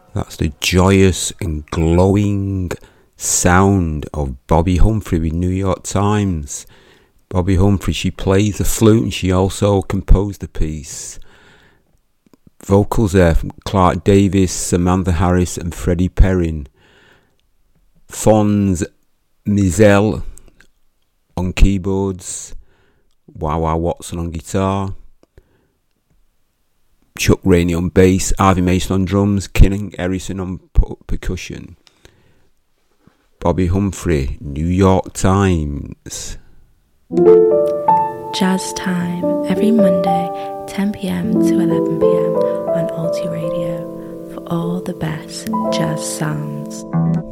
That's the joyous and glowing sound of Bobby Humphrey with New York Times. Bobby Humphrey, she plays the flute and she also composed the piece. Vocals there from Clark Davis, Samantha Harris and Freddie Perrin. Fonz Mizell on keyboards. Wawa Watson on guitar. Chuck Rainey on bass, Harvey Mason on drums, King Harrison on percussion. Bobby Humphrey, New York Times. Jazz Time, every Monday, 10 p.m. to 11 p.m. on Alti Radio for all the best jazz sounds.